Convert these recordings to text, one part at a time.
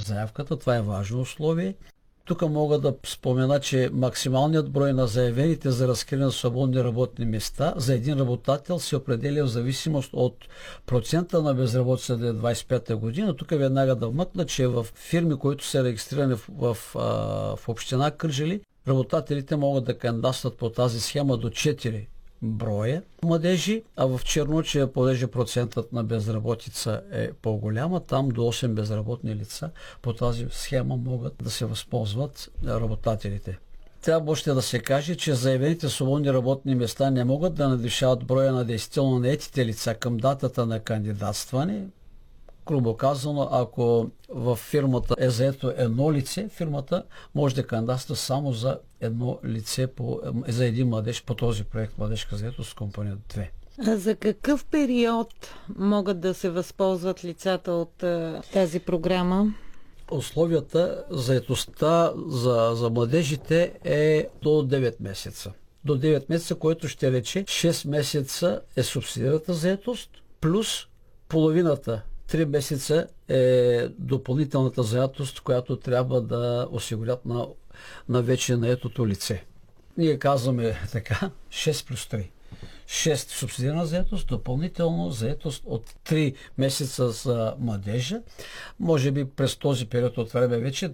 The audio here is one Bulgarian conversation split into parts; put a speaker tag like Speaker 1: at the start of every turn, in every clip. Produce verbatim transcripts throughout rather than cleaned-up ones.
Speaker 1: заявката. Това е важно условие. Тук мога да спомена, че максималният брой на заявените за разкриване на свободни работни места за един работодател се определя в зависимост от процента на безработица до двадесет и пета година. Тук веднага да вмъкна, че в фирми, които са регистрирани в, в, в община Кърджали, работодателите могат да кандидатстват по тази схема до четири броя младежи, а в Черночия, понеже процентът на безработица е по-голяма, там до осем безработни лица по тази схема могат да се възползват работодателите. Трябва още да се каже, че заявените свободни работни места не могат да надвишават броя на действително наетите лица към датата на кандидатстване. Грубо казано, ако в фирмата е заето едно лице, фирмата може да кандидатства само за едно лице, по, за един младеж по този проект Младежка заетост компания две.
Speaker 2: А за какъв период могат да се възползват лицата от а, тази програма?
Speaker 1: Условията заетостта за, за младежите е до девет месеца. До девет месеца, което ще рече шест месеца е субсидираната заетост, плюс половината три месеца е допълнителната заетост, която трябва да осигурят на, на вече наетото лице. Ние казваме така, шест плюс три. шест субсидирана заетост, допълнително заетост от три месеца за младежа. Може би през този период от време вече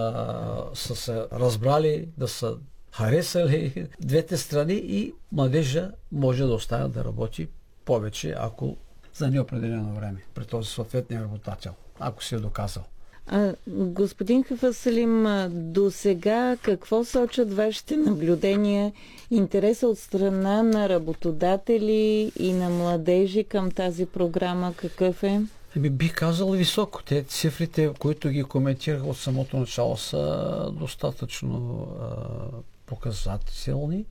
Speaker 1: да са се разбрали, да са харесали двете страни и младежа може да остане да работи повече, ако за неопределено време при този съответния работодател, ако се е доказал.
Speaker 2: А, господин Хафазсалим, до сега какво сочат вашите наблюдения, интереса от страна на работодатели и на младежи към тази програма, какъв е?
Speaker 1: Еми, бих казал високо. Те цифрите, които ги коментирах от самото начало, са достатъчно а, показателни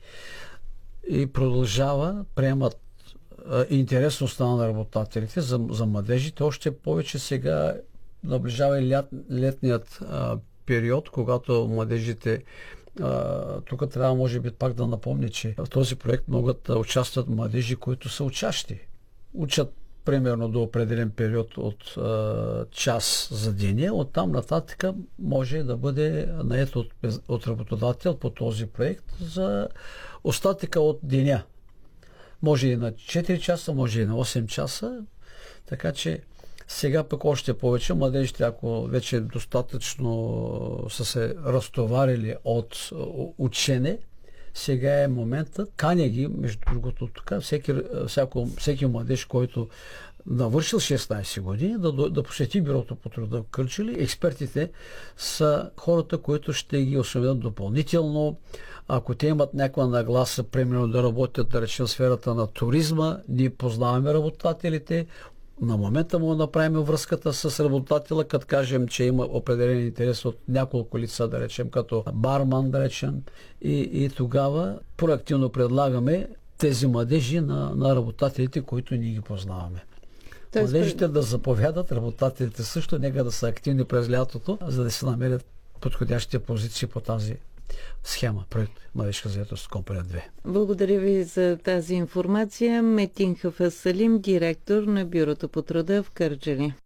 Speaker 1: и продължава, приемат интересно стана на работодателите за, за младежите. Още повече сега наближава и лят, летният а, период, когато младежите а, тук трябва може би пак да напомня, че в този проект могат да участват младежи, които са учащи. Учат примерно до определен период от а, час за деня. Оттам нататък може да бъде нает от, от работодател по този проект за остатъка от деня. Може и на четири часа, може и на осем часа. Така че сега пък още повече младежите, ако вече достатъчно са се разтоварили от учене, сега е моментът. Каня ги, между другото, тук, всеки, всяко, всеки младеж, който навършил шестнадесет години, да, да посети бюрото по труда в Кърджали. Експертите са хората, които ще ги осведомят допълнително. Ако те имат някаква нагласа, примерно да работят, да речем, в сферата на туризма, ние познаваме работодателите, на момента му направим връзката с работодателя, като кажем, че има определен интерес от няколко лица, да речем, като барман, да речем, и, и тогава проактивно предлагаме тези младежи на, на работодателите, които ние ги познаваме. Младежите да заповядат, работодателите също, нека да са активни през лятото, за да се намерят подходящите позиции по тази схема, проект Младежка заетост компания две.
Speaker 2: Благодаря ви за тази информация. Метин Хафазсалим, директор на Бюрото по труда в Кърджали.